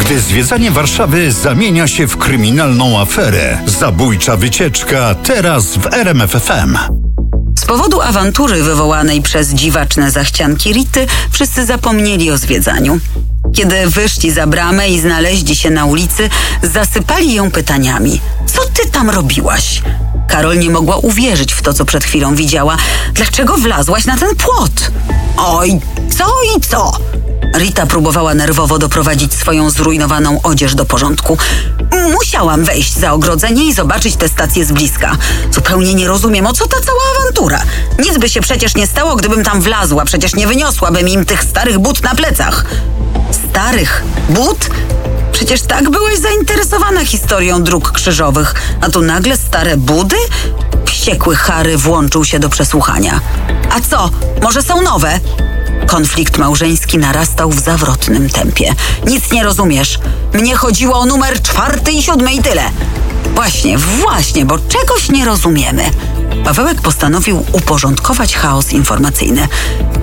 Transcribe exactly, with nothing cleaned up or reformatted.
Gdy zwiedzanie Warszawy zamienia się w kryminalną aferę. Zabójcza wycieczka teraz w R M F F M. Z powodu awantury wywołanej przez dziwaczne zachcianki Rity wszyscy zapomnieli o zwiedzaniu. Kiedy wyszli za bramę i znaleźli się na ulicy, zasypali ją pytaniami. Co ty tam robiłaś? Karol nie mogła uwierzyć w to, co przed chwilą widziała. Dlaczego wlazłaś na ten płot? Oj, co i co? Rita próbowała nerwowo doprowadzić swoją zrujnowaną odzież do porządku. Musiałam wejść za ogrodzenie i zobaczyć tę stację z bliska. Zupełnie nie rozumiem, o co ta cała awantura. Nic by się przecież nie stało, gdybym tam wlazła. Przecież nie wyniosłabym im tych starych but na plecach. Starych but? Przecież tak byłaś zainteresowana historią dróg krzyżowych, a tu nagle stare budy? Wściekły Harry włączył się do przesłuchania. A co? Może są nowe? Konflikt małżeński narastał w zawrotnym tempie. Nic nie rozumiesz. Mnie chodziło o numer czwarty i siódmy i tyle. Właśnie, właśnie, bo czegoś nie rozumiemy. Pawełek postanowił uporządkować chaos informacyjny.